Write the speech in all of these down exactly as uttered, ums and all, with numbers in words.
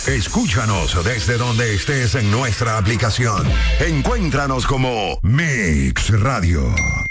Escúchanos desde donde estés en nuestra aplicación. Encuéntranos como Mix Radio.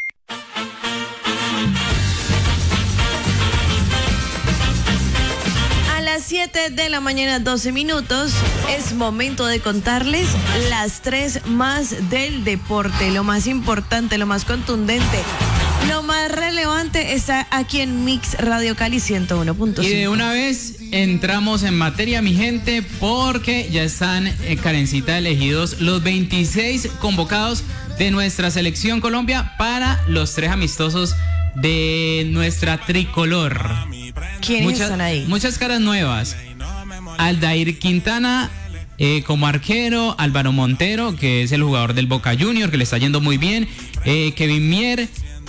A las siete de la mañana, doce minutos, es momento de contarles las tres más del deporte, lo más importante, lo más contundente. Lo más relevante está aquí en Mix Radio Cali ciento uno punto cinco. Y de una vez entramos en materia, mi gente, porque ya están en Karencita elegidos los veintiséis convocados de nuestra selección Colombia para los tres amistosos de nuestra tricolor. ¿Quiénes muchas, están ahí? Muchas caras nuevas. Aldair Quintana eh, como arquero, Álvaro Montero, que es el jugador del Boca Junior, que le está yendo muy bien, eh, Kevin Mier,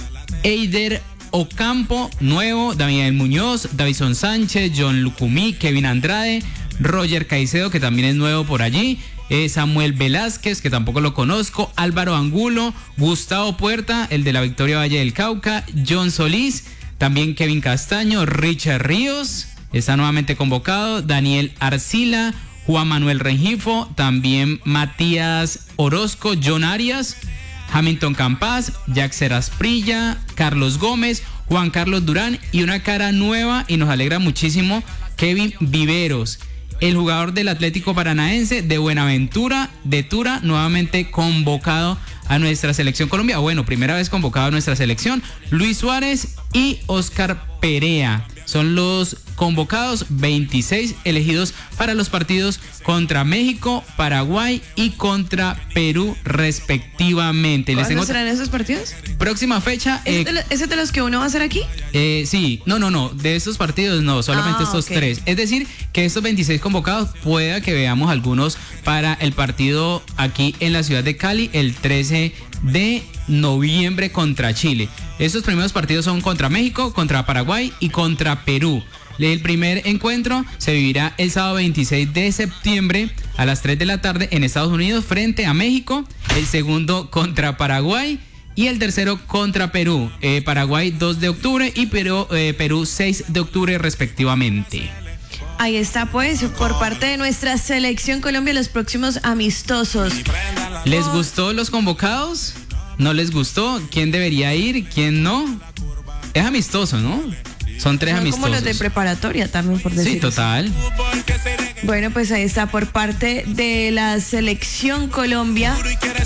Eider Ocampo, nuevo, Daniel Muñoz, Davison Sánchez, John Lucumí, Kevin Andrade, Roger Caicedo, que también es nuevo por allí, eh, Samuel Velázquez, que tampoco lo conozco, Álvaro Angulo, Gustavo Puerta, el de la Victoria Valle del Cauca, John Solís, también Kevin Castaño, Richard Ríos, está nuevamente convocado, Daniel Arcila, Juan Manuel Rengifo, también Matías Orozco, John Arias, Hamilton Campas, Jaxer Asprilla, Carlos Gómez, Juan Carlos Durán y una cara nueva y nos alegra muchísimo, Kevin Viveros, el jugador del Atlético Paranaense de Buenaventura de Tura, nuevamente convocado a nuestra selección Colombia. Bueno, primera vez convocado a nuestra selección. Luis Suárez y Oscar Perea son los convocados, veintiséis elegidos para los partidos contra México, Paraguay y contra Perú respectivamente. ¿Cuándo tengo serán esos partidos? Próxima fecha. ¿Ese, eh, de lo, ¿Ese de los que uno va a hacer aquí? Eh, sí, no, no, no, de estos partidos no, solamente Ah, estos okay. tres. Es decir, que estos veintiséis convocados pueda que veamos algunos para el partido aquí en la ciudad de Cali el trece de noviembre contra Chile. Estos primeros partidos son contra México, contra Paraguay y contra Perú. El primer encuentro se vivirá el sábado veintiséis de septiembre a las tres de la tarde en Estados Unidos frente a México. El segundo contra Paraguay. Y el tercero contra Perú, eh, Paraguay dos de octubre y Perú, eh, Perú seis de octubre respectivamente. Ahí está pues, por parte de nuestra selección Colombia, los próximos amistosos. ¿Les gustó los convocados? ¿No les gustó? ¿Quién debería ir? ¿Quién no? Es amistoso, ¿no? Son tres Son amistosos. como los de preparatoria también, por decirlo. Sí, total. Bueno, pues ahí está por parte de la selección Colombia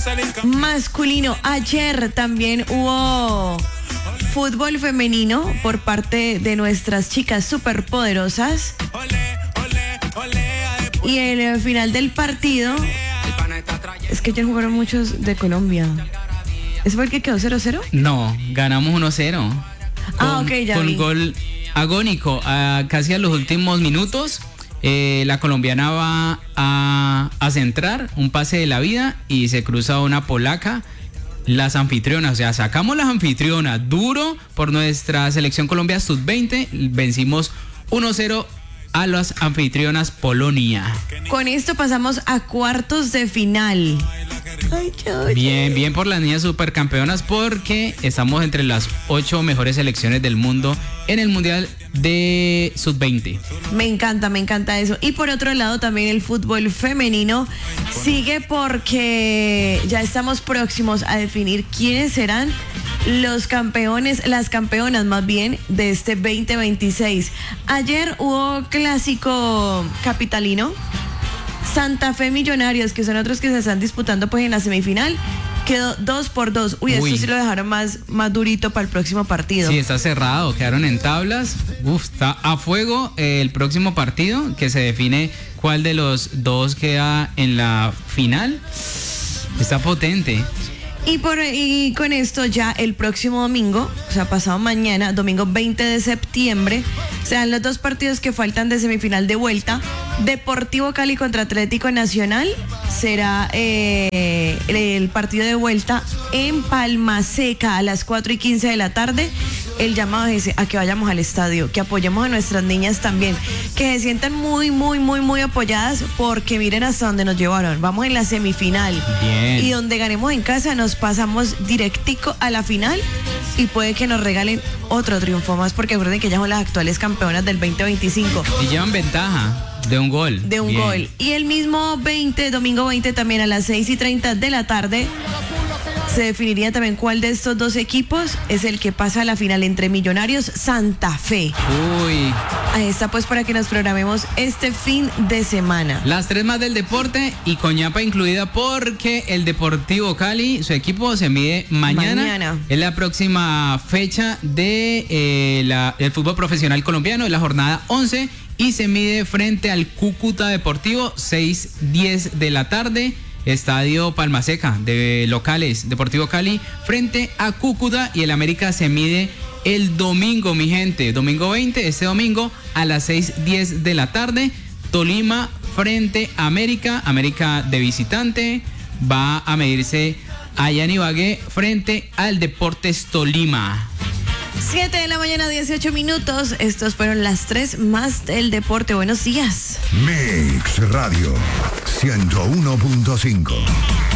masculino. Ayer también hubo fútbol femenino por parte de nuestras chicas superpoderosas. Y en el final del partido, es que ayer jugaron muchos de Colombia. ¿Es fue el que quedó cero cero? No, ganamos uno cero. Ah, ok, ya Con vi. gol agónico, a, casi a los últimos minutos. Eh, la colombiana va a, a centrar un pase de la vida y se cruza una polaca. Las anfitrionas, o sea, sacamos las anfitrionas duro por nuestra selección Colombia sub veinte. Vencimos uno cero a las anfitrionas Polonia. Con esto pasamos a cuartos de final. Ay, yo, Bien, bien por las niñas supercampeonas porque estamos entre las ocho mejores selecciones del mundo en el Mundial de sub veinte. Me encanta, me encanta eso. Y por otro lado también el fútbol femenino sigue porque ya estamos próximos a definir quiénes serán los campeones, las campeonas más bien de este veinte veintiséis. Ayer hubo clásico capitalino. Santa Fe Millonarios, que son otros que se están disputando pues en la semifinal, quedó dos por dos. Uy, Uy. esto sí lo dejaron más, más durito para el próximo partido. Sí, está cerrado, quedaron en tablas. Uf, está a fuego eh, el próximo partido, que se define cuál de los dos queda en la final. Está potente. Y, por, y con esto ya el próximo domingo, o sea, pasado mañana, domingo veinte de septiembre, serán los dos partidos que faltan de semifinal de vuelta. Deportivo Cali contra Atlético Nacional será eh, el partido de vuelta en Palma Seca a las cuatro y quince de la tarde. El llamado es a que vayamos al estadio, que apoyemos a nuestras niñas también, que se sientan muy, muy, muy, muy apoyadas, porque miren hasta dónde nos llevaron. Vamos en la semifinal. Bien. Y donde ganemos en casa nos pasamos directico a la final y puede que nos regalen otro triunfo más, porque recuerden que ellas son las actuales campeonas del veinte veinticinco. Y llevan ventaja. De un gol. De un Bien. gol. Y el mismo veinte, domingo veinte, también a las seis y treinta de la tarde, se definiría también cuál de estos dos equipos es el que pasa a la final entre Millonarios Santa Fe. Uy. Ahí está pues para que nos programemos este fin de semana. Las tres más del deporte y Coñapa incluida porque el Deportivo Cali, su equipo se mide mañana. Mañana. Es la próxima fecha de eh, la, el fútbol profesional colombiano, es la jornada once y se mide frente al Cúcuta Deportivo, seis diez de la tarde. Estadio Palma Seca de locales, Deportivo Cali frente a Cúcuta, y el América se mide el domingo, mi gente, domingo veinte, este domingo a las seis diez de la tarde, Tolima frente a América, América de visitante, va a medirse allá en Ibagué frente al Deportes Tolima. siete de la mañana, dieciocho minutos. Estos fueron las tres más del deporte. Buenos días. Mix Radio ciento uno punto cinco.